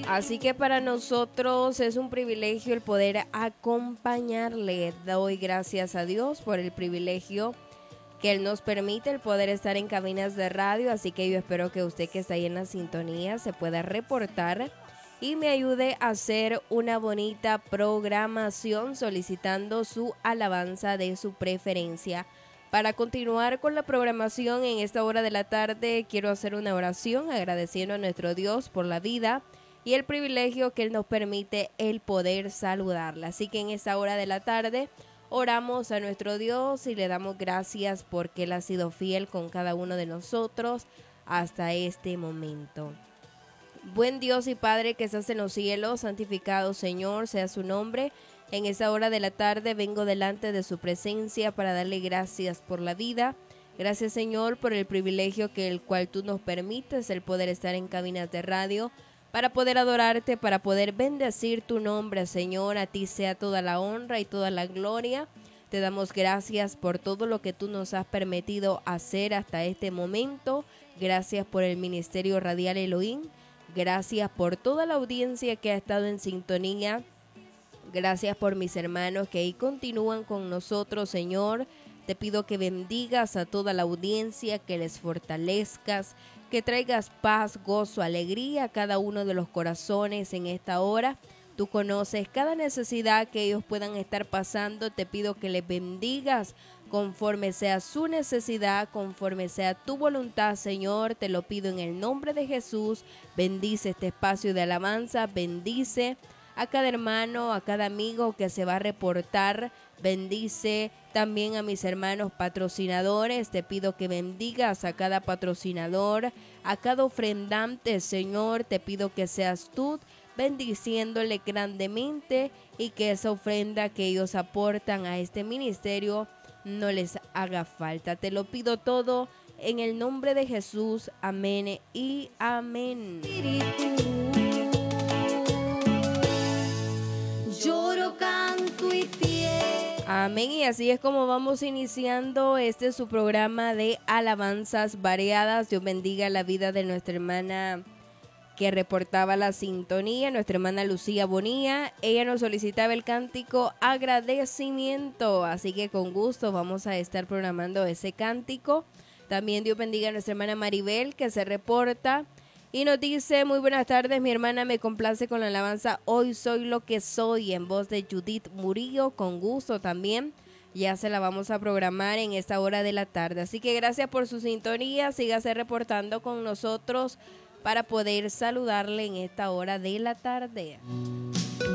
Así que para nosotros es un privilegio el poder acompañarle. Doy gracias a Dios por el privilegio que Él nos permite el poder estar en cabinas de radio. Así que yo espero que usted que está ahí en la sintonía se pueda reportar y me ayude a hacer una bonita programación solicitando su alabanza de su preferencia. Para continuar con la programación en esta hora de la tarde, quiero hacer una oración agradeciendo a nuestro Dios por la vida y el privilegio que Él nos permite el poder saludarla. Así que en esta hora de la tarde oramos a nuestro Dios y le damos gracias porque Él ha sido fiel con cada uno de nosotros hasta este momento. Buen Dios y Padre que estás en los cielos, santificado Señor sea su nombre. En esta hora de la tarde vengo delante de su presencia para darle gracias por la vida. Gracias Señor por el privilegio que el cual tú nos permites el poder estar en cabinas de radio para poder adorarte, para poder bendecir tu nombre Señor. A ti sea toda la honra y toda la gloria. Te damos gracias por todo lo que tú nos has permitido hacer hasta este momento. Gracias por el Ministerio Radial Elohim. Gracias por toda la audiencia que ha estado en sintonía. Gracias por mis hermanos que ahí continúan con nosotros, Señor. Te pido que bendigas a toda la audiencia, que les fortalezcas, que traigas paz, gozo, alegría a cada uno de los corazones en esta hora. Tú conoces cada necesidad que ellos puedan estar pasando. Te pido que les bendigas conforme sea su necesidad, conforme sea tu voluntad, Señor. Te lo pido en el nombre de Jesús. Bendice este espacio de alabanza. Bendice a cada hermano, a cada amigo que se va a reportar. Bendice también a mis hermanos patrocinadores. Te pido que bendigas a cada patrocinador, a cada ofrendante, Señor. Te pido que seas tú bendiciéndole grandemente y que esa ofrenda que ellos aportan a este ministerio no les haga falta. Te lo pido todo en el nombre de Jesús. Amén y amén. Lloro, canto y amén. Y así es como vamos iniciando este su programa de alabanzas variadas. Dios bendiga la vida de nuestra hermana que reportaba la sintonía, nuestra hermana Lucía Bonilla. Ella nos solicitaba el cántico agradecimiento, así que con gusto vamos a estar programando ese cántico. También Dios bendiga a nuestra hermana Maribel que se reporta y nos dice: muy buenas tardes, mi hermana, me complace con la alabanza Hoy Soy Lo Que Soy, en voz de Judith Murillo. Con gusto también, ya se la vamos a programar en esta hora de la tarde. Así que gracias por su sintonía, sígase reportando con nosotros para poder saludarle en esta hora de la tarde.